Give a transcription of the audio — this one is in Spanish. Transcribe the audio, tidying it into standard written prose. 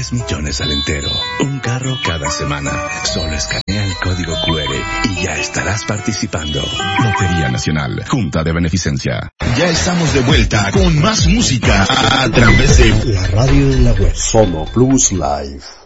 10 millones al entero. Un carro cada semana. Solo escanea el código QR y ya estarás participando. Lotería Nacional, Junta de Beneficencia. Ya estamos de vuelta con más música a través de la radio de la web. Sono Plus Live.